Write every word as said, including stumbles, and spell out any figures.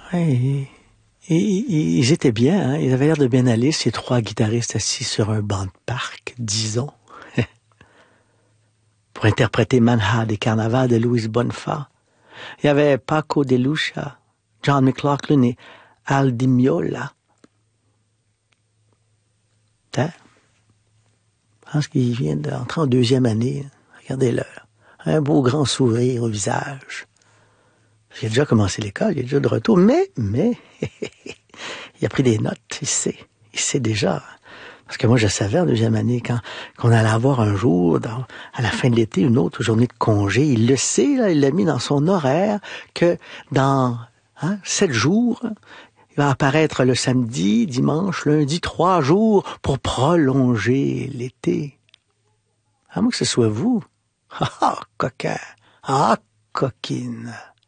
Ouais, et, et, ils étaient bien, hein? Ils avaient l'air de bien aller, ces trois guitaristes assis sur un banc de parc, disons, pour interpréter Manha des Carnavals de Luis Bonfa. Il y avait Paco de Lucia, John McLaughlin et Al Di Meola. Hein? Je pense qu'il vient d'entrer en deuxième année. Regardez-le. Un beau grand sourire au visage. Il a déjà commencé l'école, il est déjà de retour, mais, mais, il a pris des notes, il sait. Il sait déjà. Parce que moi, je savais en deuxième année, quand qu'on allait avoir un jour, dans, à la fin de l'été, une autre journée de congé. Il le sait, là, il l'a mis dans son horaire, que dans hein, sept jours, il va apparaître le samedi, dimanche, lundi, trois jours pour prolonger l'été. À moins que ce soit vous. Ah, ah, coquin. Ah, coquine.